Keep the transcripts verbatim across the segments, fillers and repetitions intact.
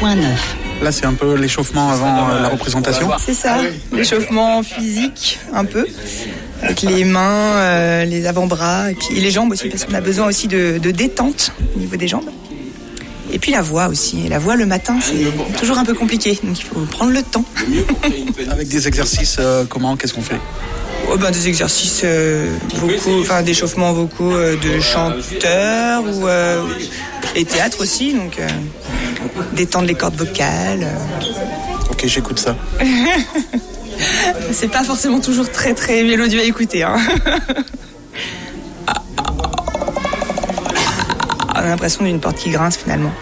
point neuf. Là, c'est un peu l'échauffement avant euh, la représentation. C'est ça, l'échauffement physique, un peu, avec les mains, euh, les avant-bras, et puis et les jambes aussi, parce qu'on a besoin aussi de, de détente au niveau des jambes. Et puis la voix aussi. Et la voix, le matin, c'est toujours un peu compliqué, donc il faut prendre le temps. Avec des exercices, euh, comment, qu'est-ce qu'on fait? Oh ben, des exercices euh, vocaux, enfin d'échauffement vocaux euh, de chanteurs ou euh, et théâtre aussi, donc euh, détendre les cordes vocales. Euh. Ok, j'écoute ça. C'est pas forcément toujours très très mélodieux à écouter. Hein. On a l'impression d'une porte qui grince finalement.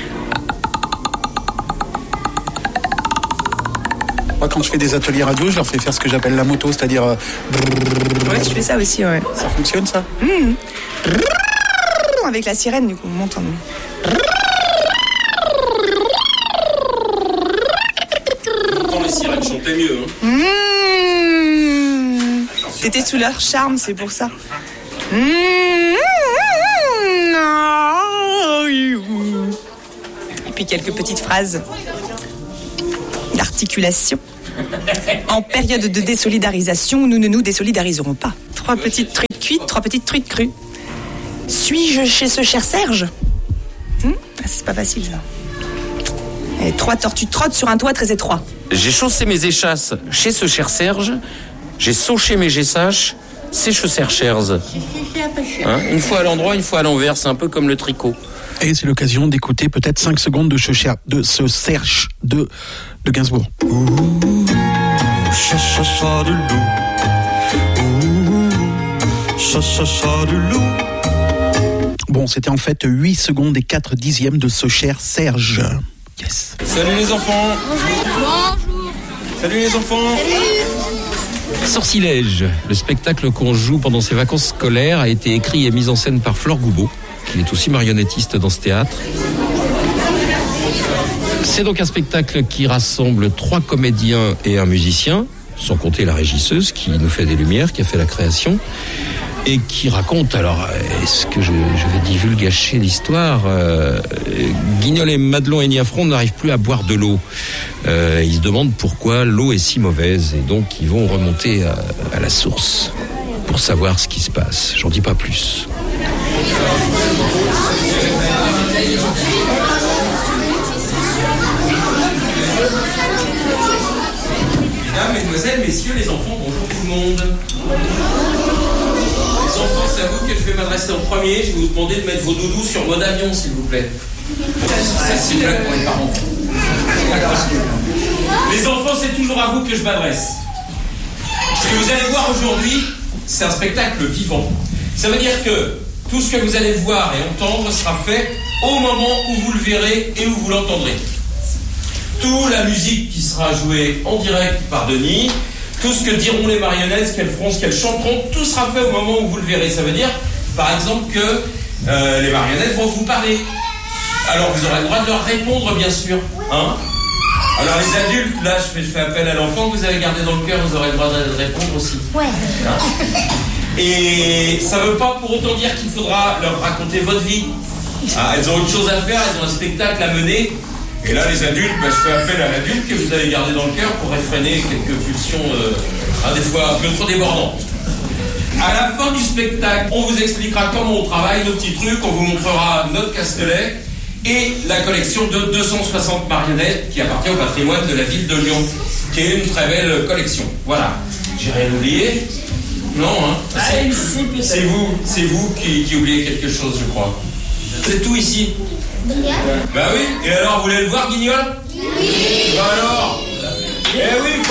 Moi, quand je fais des ateliers radio, je leur fais faire ce que j'appelle la moto, c'est-à-dire... Euh... Ouais, je fais ça aussi, ouais. Ça fonctionne, ça? Mmh. Avec la sirène, du coup, on monte en... Quand les sirènes chantaient mieux, hein. Mmh. T'étais sous leur charme, c'est pour ça. Mmh. Et puis quelques petites phrases d'articulation. En période de désolidarisation, nous ne nous désolidariserons pas. Trois petites truites cuites, trois petites truites crues. Suis-je chez ce cher Serge? hum ah, C'est pas facile, ça. Et trois tortues trottent sur un toit très étroit. J'ai chaussé mes échasses chez ce cher Serge. J'ai sauché mes gessaches, c'est chez ce cher hein Une fois à l'endroit, une fois à l'envers. C'est un peu comme le tricot. Et c'est l'occasion d'écouter peut-être cinq secondes de ce, cher, de ce Serge de, de Gainsbourg. Ouh, chacha de loup. Ouh, chacha de loup. Bon, c'était en fait huit secondes et quatre dixièmes de ce cher Serge. Yes. Salut les enfants. Bonjour. Salut les enfants. Salut. Sortilège, le spectacle qu'on joue pendant ses vacances scolaires, a été écrit et mis en scène par Flore Goubeau, qui est aussi marionnettiste dans ce théâtre. C'est donc un spectacle qui rassemble trois comédiens et un musicien, sans compter la régisseuse qui nous fait des lumières, qui a fait la création, et qui raconte, alors est-ce que je, je vais divulgacher l'histoire euh, Guignol et Madelon et Niafron n'arrivent plus à boire de l'eau. Euh, ils se demandent pourquoi l'eau est si mauvaise, et donc ils vont remonter à, à la source pour savoir ce qui se passe. J'en dis pas plus. Mesdames, mesdemoiselles, messieurs, les enfants, bonjour tout le monde. Les enfants, c'est à vous que je vais m'adresser en premier. Je vais vous demander de mettre vos doudous sur mode avion, s'il vous plaît. Ça, c'est bien pour les parents. Les enfants, c'est toujours à vous que je m'adresse. Ce que vous allez voir aujourd'hui, c'est un spectacle vivant. Ça veut dire que tout ce que vous allez voir et entendre sera fait au moment où vous le verrez et où vous l'entendrez. Toute la musique qui sera jouée en direct par Denis, tout ce que diront les marionnettes, ce qu'elles feront, ce qu'elles chanteront, tout sera fait au moment où vous le verrez. Ça veut dire, par exemple, que euh, les marionnettes vont vous parler. Alors vous aurez le droit de leur répondre, bien sûr. Hein ? Alors les adultes, là, je fais, je fais appel à l'enfant que vous avez gardé dans le cœur, vous aurez le droit de répondre aussi. Ouais. Hein ? Et ça ne veut pas pour autant dire qu'il faudra leur raconter votre vie. Ah, elles ont autre chose à faire, elles ont un spectacle à mener. Et là, les adultes, bah, je fais appel à l'adulte que vous avez gardé dans le cœur pour réfréner quelques pulsions, euh, hein, des fois un peu trop débordantes. À la fin du spectacle, on vous expliquera comment on travaille, nos petits trucs, on vous montrera notre castelet et la collection de deux cent soixante marionnettes qui appartient au patrimoine de la ville de Lyon, qui est une très belle collection. Voilà. J'ai rien oublié ? Non, hein c'est, c'est vous, c'est vous qui, qui oubliez quelque chose, je crois. C'est tout ici. Bah oui, et alors, vous voulez le voir, Guignol ? Oui. Bah alors ? Eh oui,